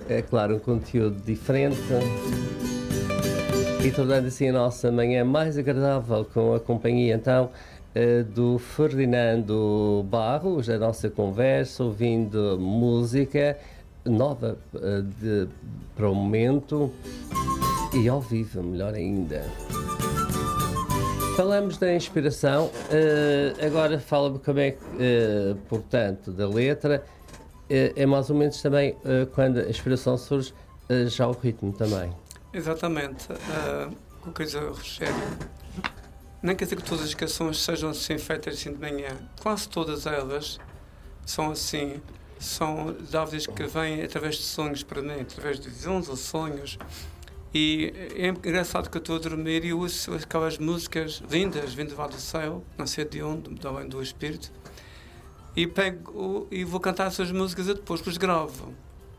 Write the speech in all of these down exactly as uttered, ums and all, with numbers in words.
é claro, um conteúdo diferente e tornando assim a nossa manhã mais agradável com a companhia então do Ferdinando Barros, a nossa conversa, ouvindo música nova de, para o momento e ao vivo, melhor ainda. Falamos da inspiração, uh, agora fala-me como é que, uh, portanto, da letra, uh, é mais ou menos também uh, quando a inspiração surge, uh, já o ritmo também. Exatamente. Uh, o que diz o Rogério, nem quer dizer que todas as canções sejam assim feitas assim de manhã. Quase todas elas são assim, são dávidas que vêm através de sonhos para mim, através de visões ou sonhos. E é engraçado que eu estou a dormir e uso aquelas músicas lindas, vindo lá do céu, não sei de onde, da além do Espírito, e pego e vou cantar essas músicas e depois os gravo.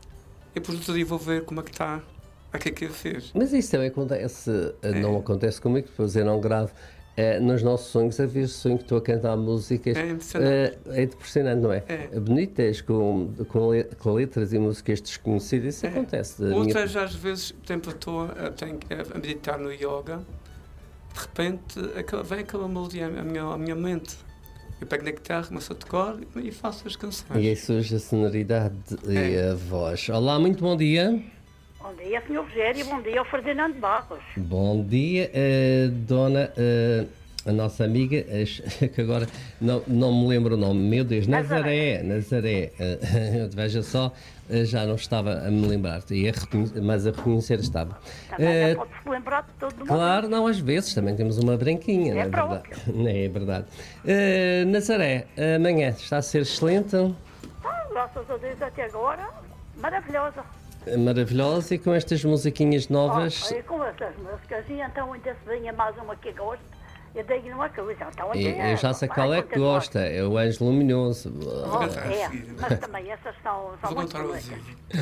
E depois outro dia vou ver como é que está, o que é que eu fiz. Mas isso também acontece, é. não acontece comigo, depois eu não gravo. É, nos nossos sonhos, às vezes sonho que estou a cantar músicas. É impressionante. É, é impressionante, não é? É. Bonitas, com, com, le, com letras e músicas desconhecidas, isso é. acontece. Outras, minha... às vezes, tempo estou a, tenho, a meditar no yoga, de repente aquela, vem aquela melodia à minha, à minha mente. Eu pego na guitarra, começo a tocar e, e faço as canções. E aí surge a sonoridade é. e a voz. Lá, muito bom dia. Bom dia, senhor Rogério, bom dia ao Ferdinando Barros. Bom dia, uh, dona, uh, a nossa amiga, uh, que agora não, não me lembro o nome, meu Deus, Nazaré, Nazaré, uh, veja só, uh, já não estava a me lembrar, ia mas a reconhecer estava. Também uh, pode-se lembrar de todo mundo. Claro, não, às vezes também temos uma branquinha, é não é verdade? Próprio. É verdade. Uh, Nazaré, amanhã está a ser excelente? Ah, graças a Deus até agora, maravilhosa. Maravilhosa e com estas musiquinhas novas. Oh, e com estas músicas, e então ainda se venha mais uma que gosto, eu digo uma coisa, então e, eu já sei qual é que gosta, é o Anjo Luminoso. Oh, é, mas também essas são, são muito bonitas.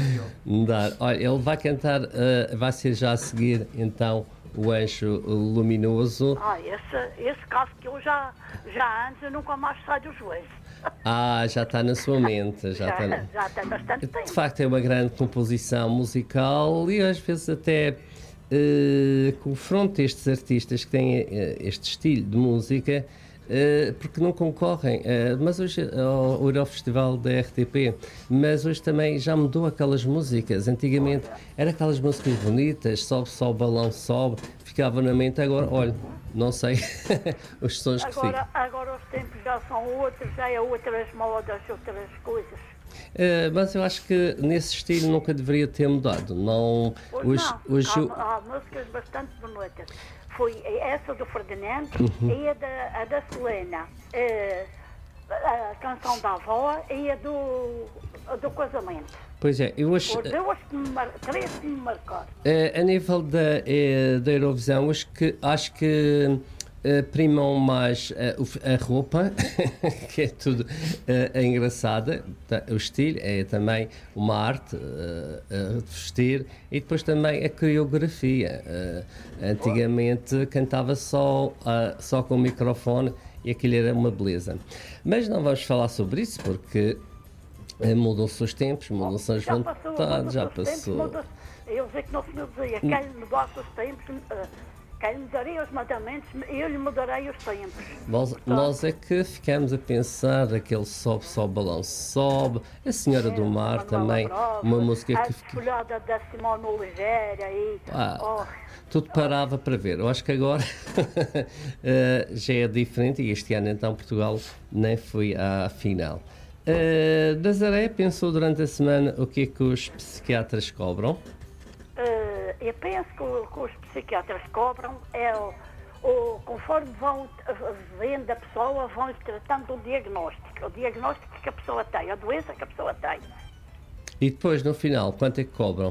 Olha, ele vai cantar, uh, vai ser já a seguir então o Anjo Luminoso. Ah, esse, esse caso que eu já, já antes eu nunca mais saio dos joelhos. Ah, já está na sua mente. Já, já, está na... já tem bastante tempo. De facto é uma grande composição musical e às vezes até uh, confronta estes artistas que têm uh, este estilo de música uh, porque não concorrem, uh, mas hoje ao Eurofestival da R T P, mas hoje também já mudou aquelas músicas. Antigamente eram aquelas músicas bonitas, sobe, sobe, balão, sobe, ficava na mente. Agora, olha, não sei os sons que ficam. Agora os tempos já são outros, já é outras modas, outras coisas. Uh, mas eu acho que nesse estilo nunca deveria ter mudado. Não, hoje, hoje, não. hoje... Há, há músicas bastante bonitas. Foi essa do Ferdinando uhum. e a da, a da Selena. Uh, a canção da avó e a do, a do casamento. Pois é, eu acho... Por duas que me mar... três que me marcaram. Uh, a nível da, uh, da Eurovisão, acho que, acho que uh, primam mais uh, a roupa, que é tudo uh, engraçada, o estilo, é também uma arte uh, uh, de vestir, e depois também a coreografia. Uh, antigamente cantava só, uh, só com o microfone e aquilo era uma beleza. Mas não vamos falar sobre isso, porque mudam-se os tempos, mudam-se as vontades, já passou. Eu sei que não se me dizia, quem lhe mudasse os tempos, quem lhe mudaria os mandamentos, eu lhe mudarei os tempos. Nós, nós é que ficamos a pensar, aquele sobe, sobe, balão, sobe, a Senhora é, do Mar também, prova, uma música a que... A desfolhada da Simone Oliveira e... Ah, oh, tudo parava oh. para ver. Eu acho que agora uh, já é diferente e este ano então Portugal nem foi à final. Uh, Nazaré pensou durante a semana o que é que os psiquiatras cobram? Uh, eu penso que o que os psiquiatras cobram é o, o conforme vão vendo a pessoa, vão tratando do diagnóstico, o diagnóstico que a pessoa tem, a doença que a pessoa tem. E depois, no final, quanto é que cobram?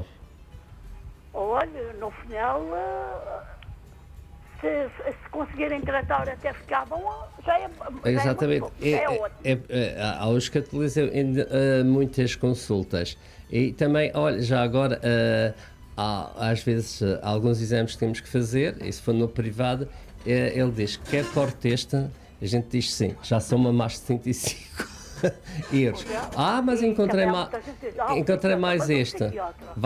Olha, no final, uh, se, se conseguirem tratar até ficar bom, já é, já exatamente. é, muito, já é, é ótimo. É, é, há os que utilizam uh, muitas consultas. E também, olha, já agora, uh, há, às vezes, uh, alguns exames que temos que fazer, e se for no privado, uh, ele diz que quer corte este, a gente diz sim, já são uma mais de setenta e cinco euros. Ah, mas encontrei, ma encontrei mais este.